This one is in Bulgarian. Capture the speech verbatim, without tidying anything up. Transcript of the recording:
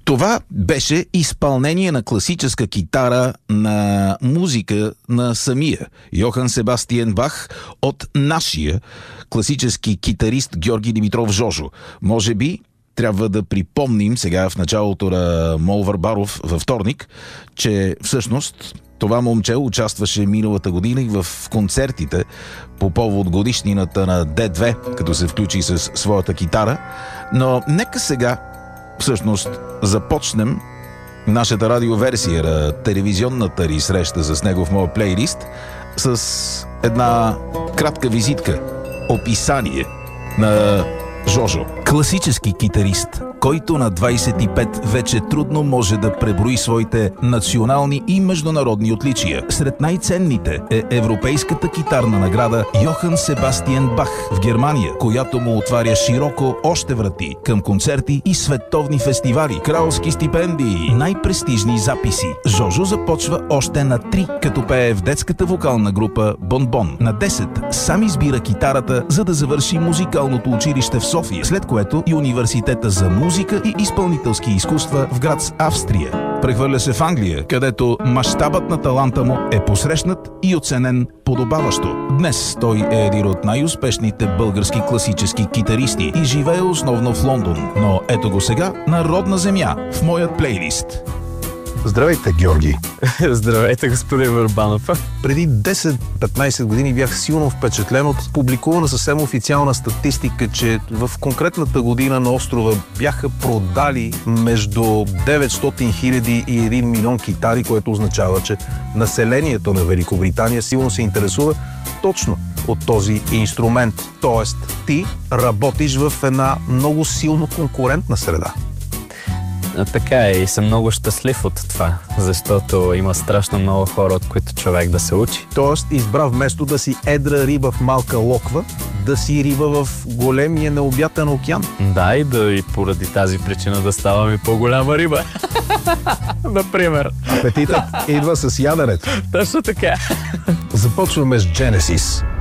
Това беше изпълнение на класическа китара на музика на самия Йохан Себастиен Бах от нашия класически китарист Георги Димитров Жожо. Може би трябва да припомним сега в началото на Мол Варбаров във вторник, че всъщност това момче участваше миналата година и в концертите по повод годишнината на Д две, като се включи с своята китара. Но нека сега всъщност започнем нашата радиоверсия на телевизионната ни среща с него в моя плейлист с една кратка визитка, описание на Жожо. Класически китарист, който на двайсет и пет вече трудно може да преброи своите национални и международни отличия. Сред най-ценните е европейската китарна награда Йохан Себастиен Бах в Германия, която му отваря широко още врати към концерти и световни фестивали, кралски стипендии, най-престижни записи. Жожо започва още на три, като пее в детската вокална група Бон-Бон. На десет сам избира китарата, за да завърши музикалното училище в София, след което и университета за музика и изпълнителски изкуства в Грац, Австрия. Прехвърля се в Англия, където мащабът на таланта му е посрещнат и оценен подобаващо. Днес той е един от най-успешните български класически китаристи и живее основно в Лондон. Но ето го сега на родна земя в моят плейлист. Здравейте, Георги! Здравейте, господин Върбанов! Преди десет-петнайсет години бях силно впечатлен от публикувана съвсем официална статистика, че в конкретната година на острова бяха продали между деветстотин хиляди и един милион китари, което означава, че населението на Великобритания силно се интересува точно от този инструмент. Тоест, ти работиш в една много силно конкурентна среда. Така е, и съм много щастлив от това, защото има страшно много хора, от които човек да се учи. Тоест, избра вместо да си едра риба в малка локва, да си риба в големия необятен океан. Да, и да и поради тази причина да ставам и по-голяма риба. Например. Апетитът идва с яденето. Точно така. Започваме с Genesis.